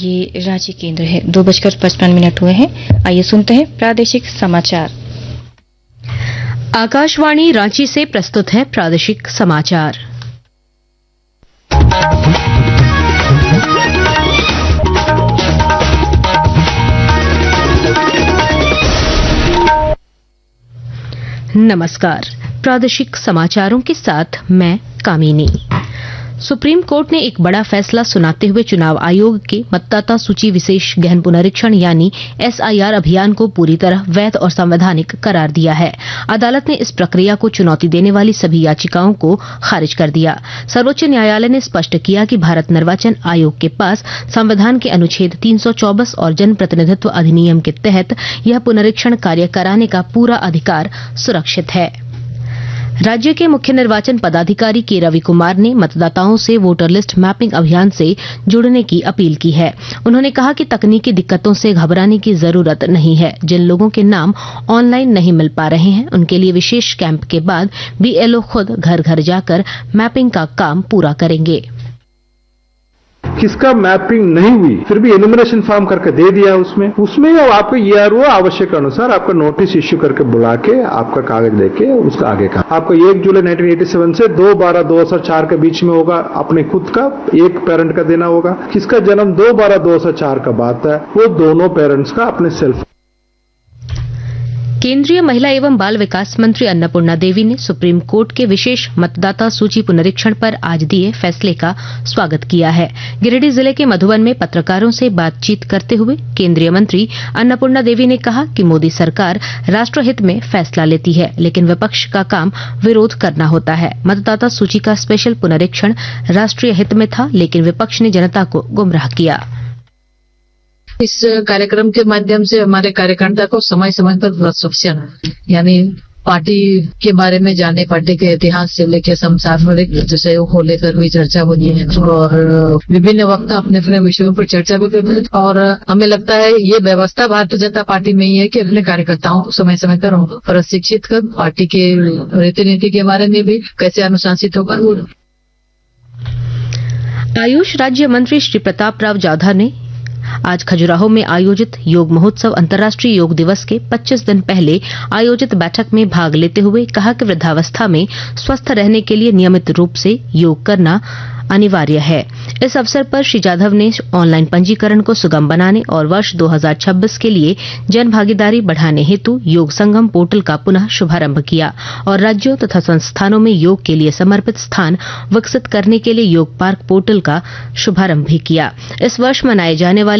ये रांची केंद्र है। 2:55 हुए हैं। आइए सुनते हैं प्रादेशिक समाचार। आकाशवाणी रांची से प्रस्तुत है प्रादेशिक समाचार। नमस्कार। प्रादेशिक समाचारों के साथ मैं कामिनी। सुप्रीम कोर्ट ने एक बड़ा फैसला सुनाते हुए चुनाव आयोग के मतदाता सूची विशेष गहन पुनरीक्षण यानी एसआईआर अभियान को पूरी तरह वैध और संवैधानिक करार दिया है। अदालत ने इस प्रक्रिया को चुनौती देने वाली सभी याचिकाओं को खारिज कर दिया। सर्वोच्च न्यायालय ने स्पष्ट किया कि भारत निर्वाचन आयोग के पास संविधान के अनुच्छेद 324 और जन प्रतिनिधित्व अधिनियम के तहत यह पुनरीक्षण कार्य कराने का पूरा अधिकार सुरक्षित है। राज्य के मुख्य निर्वाचन पदाधिकारी के रवि कुमार ने मतदाताओं से वोटर लिस्ट मैपिंग अभियान से जुड़ने की अपील की है। उन्होंने कहा कि तकनीकी दिक्कतों से घबराने की जरूरत नहीं है। जिन लोगों के नाम ऑनलाइन नहीं मिल पा रहे हैं उनके लिए विशेष कैंप के बाद बीएलओ खुद घर घर जाकर मैपिंग का काम पूरा करेंगे। किसका मैपिंग नहीं हुई फिर भी एनुमरेशन फॉर्म करके दे दिया उसमें अब आपको ईआरओ आवश्यक अनुसार आपका नोटिस इश्यू करके बुला के आपका कागज लेके उसका आगे का आपको 1 जुलाई 1987 से 2/12/2004 के बीच में होगा। अपने खुद का एक पेरेंट का देना होगा। किसका जन्म 2/12/2004 का बाद है वो दोनों पेरेंट्स का अपने सेल्फ। केंद्रीय महिला एवं बाल विकास मंत्री अन्नपूर्णा देवी ने सुप्रीम कोर्ट के विशेष मतदाता सूची पुनरीक्षण पर आज दिए फैसले का स्वागत किया है। गिरिडीह जिले के मधुबन में पत्रकारों से बातचीत करते हुए केंद्रीय मंत्री अन्नपूर्णा देवी ने कहा कि मोदी सरकार राष्ट्रहित में फैसला लेती है, लेकिन विपक्ष का काम विरोध करना होता है। मतदाता सूची का स्पेशल पुनरीक्षण राष्ट्रीय हित में था, लेकिन विपक्ष ने जनता को गुमराह किया। इस कार्यक्रम के माध्यम से हमारे कार्यकर्ता को समय समय पर प्रशिक्षण यानी पार्टी के बारे में जाने, पार्टी के इतिहास से लेकर समसामयिक विषयों को लेकर हुई चर्चा होती है और विभिन्न वक्त अपने अपने विषयों पर चर्चा भी करते हैं। और हमें लगता है ये व्यवस्था भारतीय जनता पार्टी में ही है कि अपने कार्यकर्ताओं को समय समय पर प्रशिक्षित कर पार्टी के रीति नीति के बारे में भी कैसे अनुशासित होकर। आयुष राज्य मंत्री श्री प्रताप राव जाधव ने आज खजुराहो में आयोजित योग महोत्सव अंतर्राष्ट्रीय योग दिवस के 25 दिन पहले आयोजित बैठक में भाग लेते हुए कहा कि वृद्धावस्था में स्वस्थ रहने के लिए नियमित रूप से योग करना अनिवार्य है। इस अवसर पर श्री जाधव ने ऑनलाइन पंजीकरण को सुगम बनाने और वर्ष 2026 के लिए जन भागीदारी बढ़ाने हेतु योग संगम पोर्टल का पुनः शुभारंभ किया और राज्यों तथा संस्थानों में योग के लिए समर्पित स्थान विकसित करने के लिए योग पार्क पोर्टल का शुभारंभ भी किया। इस वर्ष मनाए जाने वाले